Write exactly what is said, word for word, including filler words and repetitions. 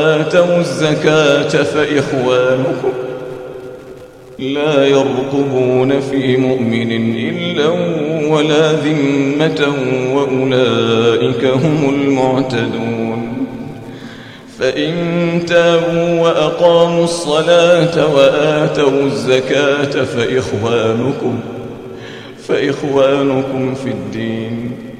وآتوا الزكاة فإخوانكم لا يرقبون في مؤمن إلا ولا ذمة وأولئك هم المعتدون. فإن تابوا وأقاموا الصلاة وآتوا الزكاة فإخوانكم فإخوانكم في الدين